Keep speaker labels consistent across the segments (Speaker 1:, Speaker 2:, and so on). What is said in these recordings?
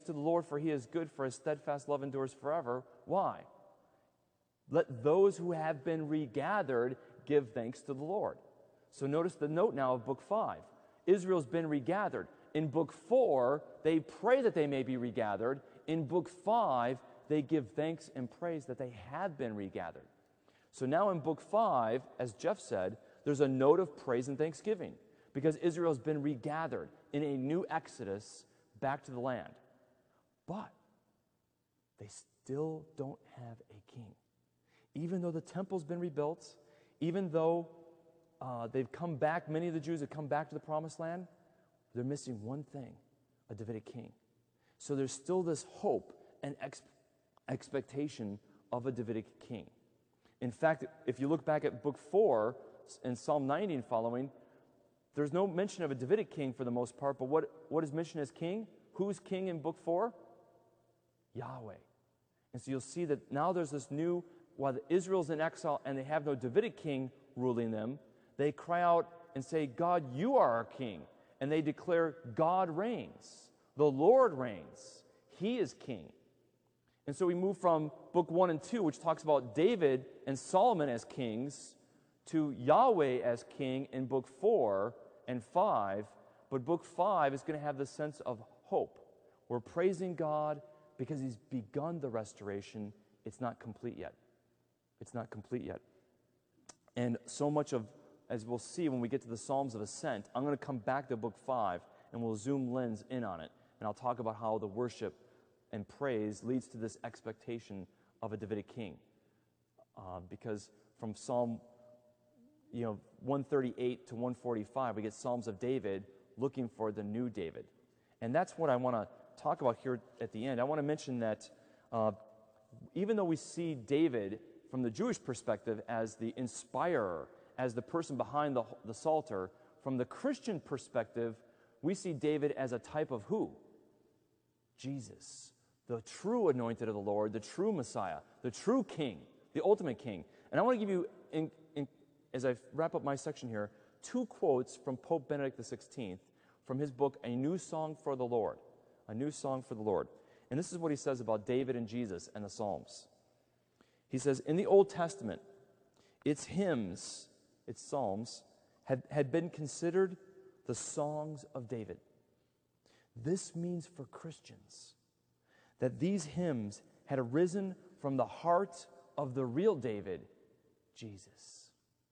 Speaker 1: to the Lord, for he is good, for his steadfast love endures forever. Why? Let those who have been regathered give thanks to the Lord. So notice the note now of Book 5. Israel's been regathered. In Book 4, they pray that they may be regathered. In Book 5, they give thanks and praise that they have been regathered. So now in Book 5, as Jeff said, there's a note of praise and thanksgiving because Israel's been regathered in a new exodus back to the land. But they still don't have a king. Even though the temple's been rebuilt, even though they've come back, many of the Jews have come back to the promised land, they're missing one thing, a Davidic king. So there's still this hope and expectation of a Davidic king. In fact, if you look back at Book 4 in Psalm 90 and following, there's no mention of a Davidic king for the most part, but what is mentioned as king? Who's king in Book 4? Yahweh. And so you'll see that now there's this new, while Israel's in exile and they have no Davidic king ruling them, they cry out and say, God, you are our king. And they declare, God reigns. The Lord reigns. He is king. And so we move from Book 1 and 2, which talks about David and Solomon as kings, to Yahweh as king in Book 4 and 5. But Book 5 is going to have the sense of hope. We're praising God because he's begun the restoration. It's not complete yet. It's not complete yet. And so much of, as we'll see when we get to the Psalms of Ascent, I'm going to come back to Book 5, and we'll zoom lens in on it. And I'll talk about how the worship and praise leads to this expectation of a Davidic king. Because from Psalm 138 to 145, we get Psalms of David looking for the new David. And that's what I want to talk about here at the end. I want to mention that even though we see David from the Jewish perspective as the inspirer, as the person behind the Psalter, from the Christian perspective, we see David as a type of who? Jesus, the true anointed of the Lord, the true Messiah, the true king, the ultimate king. And I want to give you, as I wrap up my section here, 2 quotes from Pope Benedict XVI from his book, A New Song for the Lord. A New Song for the Lord. And this is what he says about David and Jesus and the Psalms. He says, in the Old Testament, its hymns, its psalms, had been considered the songs of David. This means for Christians that these hymns had arisen from the heart of the real David, Jesus.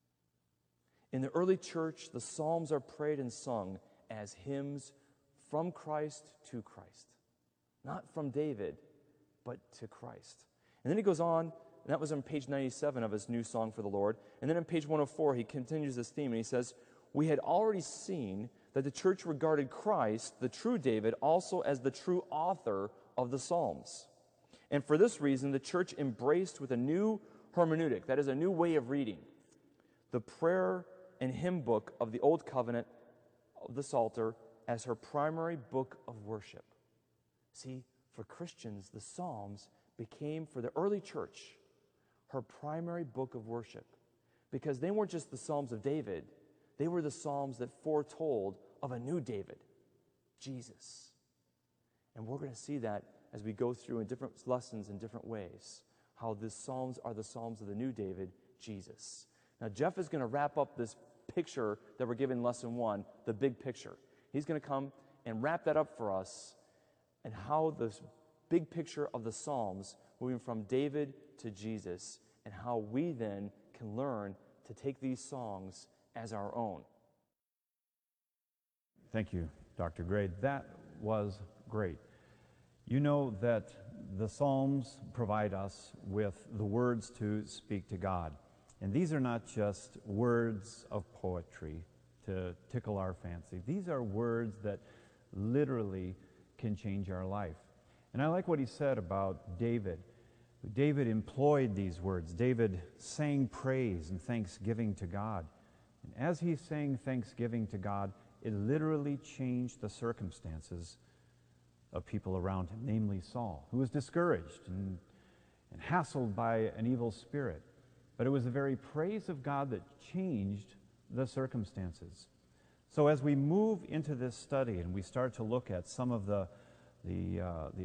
Speaker 1: In the early church, the Psalms are prayed and sung as hymns from Christ to Christ. Not from David, but to Christ. And then he goes on, and that was on page 97 of his New Song for the Lord. And then on page 104, he continues this theme, and he says, we had already seen that the church regarded Christ, the true David, also as the true author of the Psalms. And for this reason, the church embraced with a new hermeneutic, that is a new way of reading, the prayer and hymn book of the Old Covenant of the Psalter as her primary book of worship. See, for Christians, the Psalms became, for the early church, her primary book of worship. Because they weren't just the Psalms of David, they were the Psalms that foretold of a new David, Jesus. And we're going to see that as we go through in different lessons in different ways, how the Psalms are the Psalms of the new David, Jesus. Now, Jeff is going to wrap up this picture that we're given in Lesson 1, the big picture. He's going to come and wrap that up for us and how this big picture of the Psalms, moving from David to Jesus, and how we then can learn to take these songs as our own.
Speaker 2: Thank you, Dr. Gray. That was great. You know that the Psalms provide us with the words to speak to God. And these are not just words of poetry to tickle our fancy. These are words that literally can change our life. And I like what he said about David. David employed these words. David sang praise and thanksgiving to God. And as he sang thanksgiving to God, it literally changed the circumstances of people around him, namely Saul, who was discouraged and hassled by an evil spirit. But it was the very praise of God that changed the circumstances. So as we move into this study and we start to look at some of the